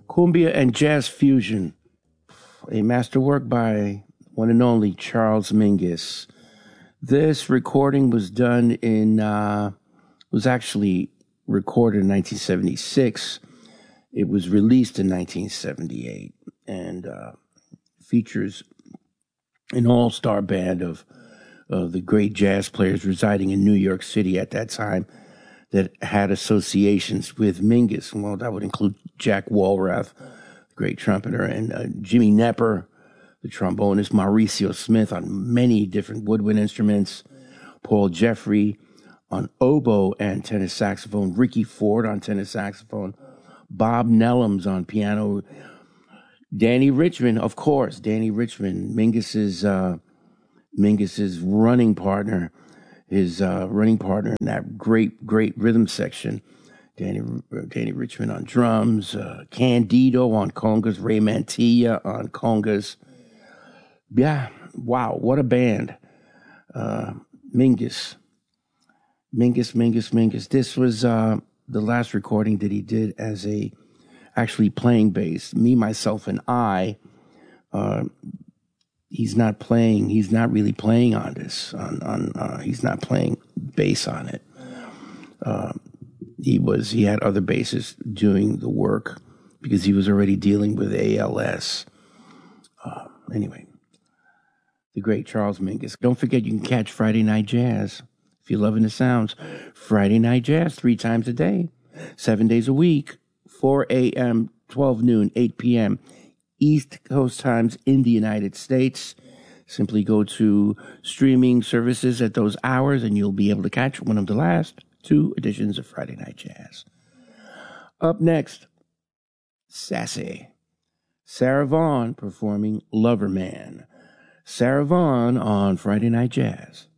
Cumbia and Jazz Fusion, a masterwork by one and only Charles Mingus. This recording was done was actually recorded in 1976. It was released in 1978 and features an all-star band of the great jazz players residing in New York City at that time that had associations with Mingus. Well, that would include Jack Walrath, the great trumpeter, and Jimmy Knepper, the trombonist, Mauricio Smith on many different woodwind instruments, Paul Jeffrey on oboe and tenor saxophone, Ricky Ford on tenor saxophone, Bob Nellums on piano, Danny Richmond, of course, Mingus's running partner, his running partner in that great rhythm section. Danny Richmond on drums, Candido on congas, Ray Mantilla on congas. Yeah, wow, what a band. Mingus. This was the last recording that he did as actually playing bass. Me, myself, and I. He's not really playing on this. He's not playing bass on it. He had other bassists doing the work because he was already dealing with ALS. Anyway, the great Charles Mingus. Don't forget, you can catch Friday Night Jazz if you're loving the sounds. Friday Night Jazz 3 times a day, 7 days a week, 4 a.m., 12 noon, 8 p.m. East Coast times in the United States. Simply go to streaming services at those hours and you'll be able to catch one of the last 2 editions of Friday Night Jazz. Up next, Sassy. Sarah Vaughan performing Lover Man. Sarah Vaughan on Friday Night Jazz.